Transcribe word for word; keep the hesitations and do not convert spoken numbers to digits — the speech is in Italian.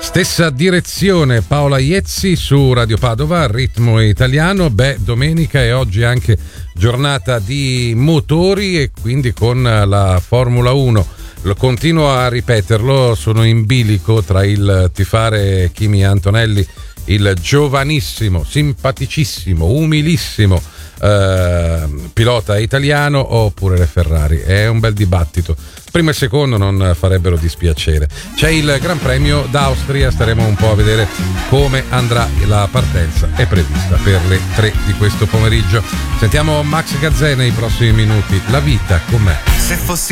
Stessa direzione, Paola Iezzi su Radio Padova, ritmo italiano. Beh, domenica e oggi anche giornata di motori e quindi con la Formula uno. Lo continuo a ripeterlo, sono in bilico tra il tifare Kimi Antonelli, il giovanissimo, simpaticissimo, umilissimo eh, pilota italiano, oppure le Ferrari. È un bel dibattito. Primo e secondo non farebbero dispiacere. C'è il Gran Premio d'Austria, staremo un po' a vedere come andrà. La partenza è prevista per le tre di questo pomeriggio. Sentiamo Max Gazzè nei prossimi minuti. La vita com'è? Se fossi